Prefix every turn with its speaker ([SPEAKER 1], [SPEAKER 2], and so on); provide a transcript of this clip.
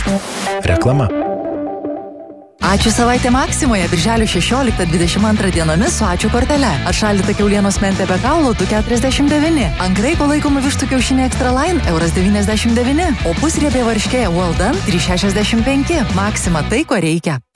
[SPEAKER 1] Reklama.
[SPEAKER 2] Ačiū savaitė Maksimoje, birželio 16-22 dienomis su ačiū kortele. Atšaldyta kiaulienos mentė be kaulo 2,49. Ant graiko laikomų vištų kiaušiniai Extra Line €1,99. O pusriebė varškė Well Done 3,65. Maksima tai, ko reikia.